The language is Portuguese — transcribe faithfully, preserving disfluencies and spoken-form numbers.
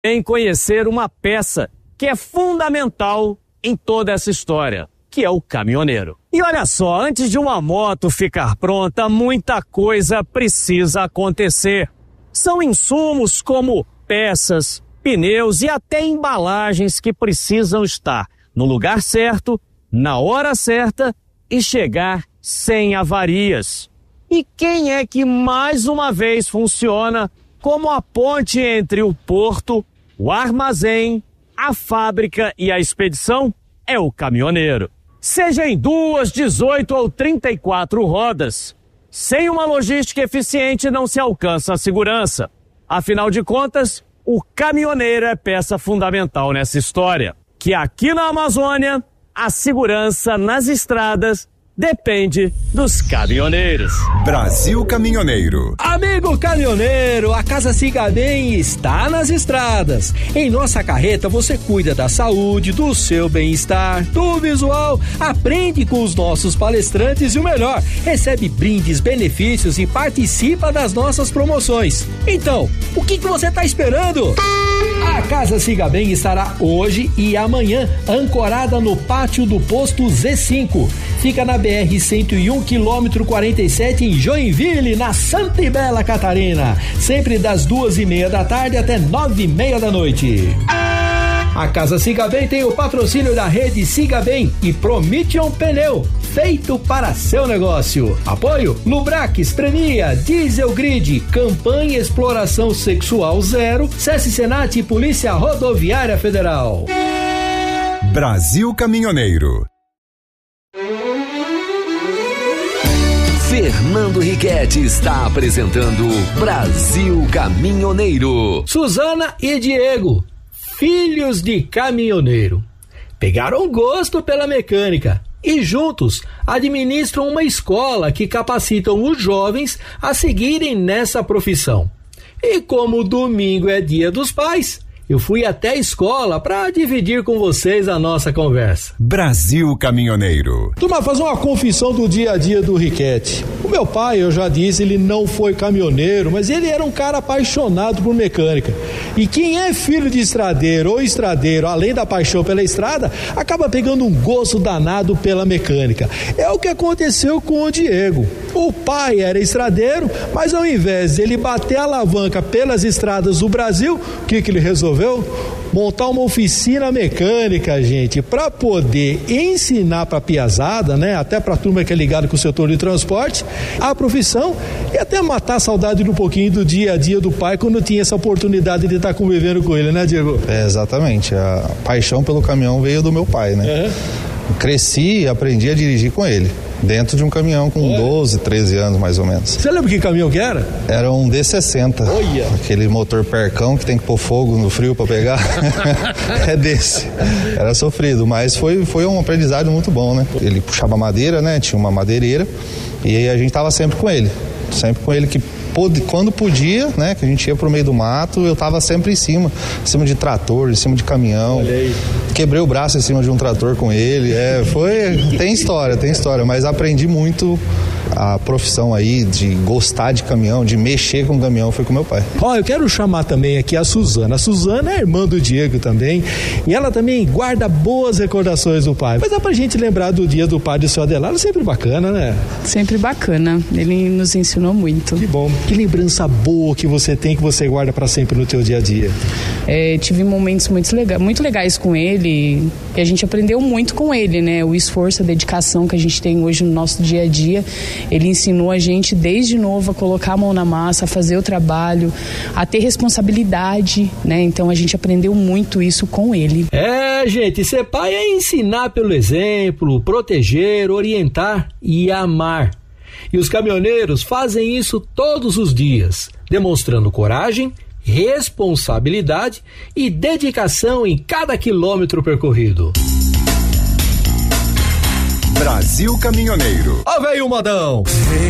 em conhecer uma peça que é fundamental em toda essa história, que é o caminhoneiro. E olha só, antes de uma moto ficar pronta, muita coisa precisa acontecer. São insumos como peças, pneus e até embalagens que precisam estar no lugar certo, na hora certa e chegar sem avarias. E quem é que mais uma vez funciona como a ponte entre o porto, o armazém, a fábrica e a expedição? É o caminhoneiro. Seja em duas, dezoito ou trinta e quatro rodas, sem uma logística eficiente não se alcança a segurança. Afinal de contas, o caminhoneiro é peça fundamental nessa história. Que aqui na Amazônia, a segurança nas estradas depende dos caminhoneiros. Brasil Caminhoneiro. Amigo caminhoneiro, a Casa Siga Bem está nas estradas. Em nossa carreta você cuida da saúde, do seu bem-estar, do visual, aprende com os nossos palestrantes e o melhor, recebe brindes, benefícios e participa das nossas promoções. Então, o que, que você está esperando? A Casa Siga Bem estará hoje e amanhã ancorada no pátio do posto Z cinco. Fica na B R cento e um, quilômetro quarenta e sete, em Joinville, na Santa e Bela Catarina. Sempre das duas e meia da tarde até nove e meia da noite. A Casa Siga Bem tem o patrocínio da rede Siga Bem e Prometion Pneu, feito para seu negócio. Apoio Lubrax, Premia, Diesel Grid, Campanha Exploração Sexual Zero, SESC Senat e Polícia Rodoviária Federal. Brasil Caminhoneiro. Fernando Riquetti está apresentando Brasil Caminhoneiro. Suzana e Diego, filhos de caminhoneiro, pegaram gosto pela mecânica e juntos administram uma escola que capacitam os jovens a seguirem nessa profissão. E como domingo é dia dos pais, eu fui até a escola para dividir com vocês a nossa conversa. Brasil Caminhoneiro. Turma, fazer uma confissão do dia a dia do Riquetti. O meu pai, eu já disse, ele não foi caminhoneiro, mas ele era um cara apaixonado por mecânica. E quem é filho de estradeiro ou estradeiro, além da paixão pela estrada, acaba pegando um gosto danado pela mecânica. É o que aconteceu com o Diego. O pai era estradeiro, mas ao invés de ele bater a alavanca pelas estradas do Brasil, o que que ele resolveu? Montar uma oficina mecânica, gente, para poder ensinar para a piazada, né, até para a turma que é ligada com o setor de transporte, a profissão e até matar a saudade um pouquinho do dia a dia do pai quando tinha essa oportunidade de estar convivendo com ele, né, Diego? É, exatamente, a paixão pelo caminhão veio do meu pai, né? Uhum. Cresci e aprendi a dirigir com ele, dentro de um caminhão com Olha. doze, treze anos mais ou menos. Você lembra que caminhão que era? Era um D sessenta. Olha. Aquele motor percão que tem que pôr fogo no frio pra pegar. É desse. Era sofrido, mas foi, foi um aprendizado muito bom, né? Ele puxava madeira, né? Tinha uma madeireira e a gente tava sempre com ele. Sempre com ele que pôde, quando podia, né? Que a gente ia pro meio do mato, eu tava sempre em cima. Em cima de trator, em cima de caminhão. Olha aí. Quebrei o braço em cima de um trator com ele. É, foi. Tem história, tem história, mas aprendi muito a profissão aí de gostar de caminhão, de mexer com caminhão, foi com meu pai. Ó, eu quero chamar também aqui a Suzana. A Suzana é irmã do Diego também, e ela também guarda boas recordações do pai. Mas dá pra gente lembrar do dia do pai do seu Adelardo, sempre bacana, né? Sempre bacana, ele nos ensinou muito. Que bom. Que lembrança boa que você tem, que você guarda pra sempre no teu dia a dia? É, tive momentos muito, lega- muito legais com ele, e a gente aprendeu muito com ele, né? O esforço, a dedicação que a gente tem hoje no nosso dia a dia. Ele ensinou a gente desde novo a colocar a mão na massa, a fazer o trabalho, a ter responsabilidade, né? Então a gente aprendeu muito isso com ele. É, gente, ser pai é ensinar pelo exemplo, proteger, orientar e amar. E os caminhoneiros fazem isso todos os dias, demonstrando coragem, responsabilidade e dedicação em cada quilômetro percorrido. Brasil Caminhoneiro. Ó, veio o modão!